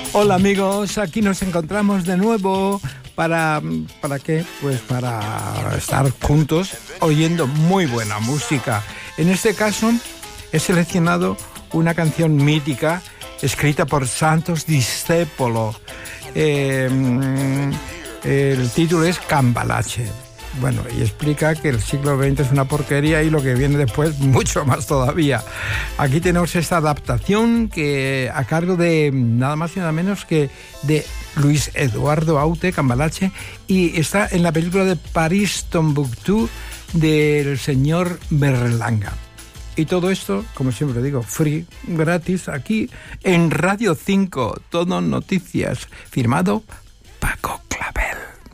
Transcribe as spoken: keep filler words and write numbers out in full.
Hola amigos, aquí nos encontramos de nuevo. ¿Para, ¿Para qué? Pues para estar juntos oyendo muy buena música. En este caso he seleccionado una canción mítica escrita por Santos Discépolo. Eh, el título es Cambalache. Bueno, y explica que el siglo veinte es una porquería y lo que viene después mucho más todavía. Aquí tenemos esta adaptación que a cargo de nada más y nada menos que de Luis Eduardo Aute, Cambalache, y está en la película de París Tombuctú del señor Berlanga. Y todo esto, como siempre digo, free, gratis, aquí en Radio cinco, todo noticias, firmado